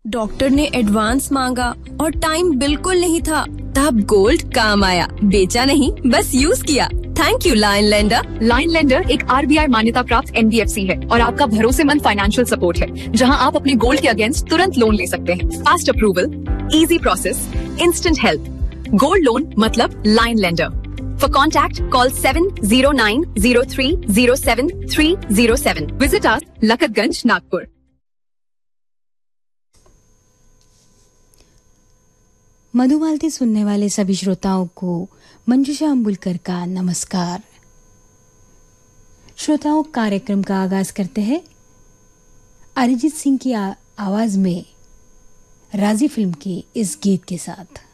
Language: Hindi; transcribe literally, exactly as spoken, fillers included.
डॉक्टर ने एडवांस मांगा और टाइम बिल्कुल नहीं था। तब गोल्ड काम आया, बेचा नहीं बस यूज किया। Thank you lion lender. Lion lender एक आरबीआई मान्यता प्राप्त एनबीएफसी है और आपका भरोसेमंद फाइनेंशियल सपोर्ट है, जहां आप अपने गोल्ड के अगेंस्ट तुरंत लोन ले सकते हैं। Fast approval, easy process, instant help. Gold loan मतलब lion lender. For contact, call seven zero nine zero three zero seven three zero seven. Visit us, Lakatganj, Nagpur. Madhumalti सुनने वाले सभी श्रोताओं को मंजुषा अम्बुलकर का नमस्कार। श्रोताओं, कार्यक्रम का आगाज करते हैं अरिजीत सिंह की आवाज में राजी फिल्म के इस गीत के साथ।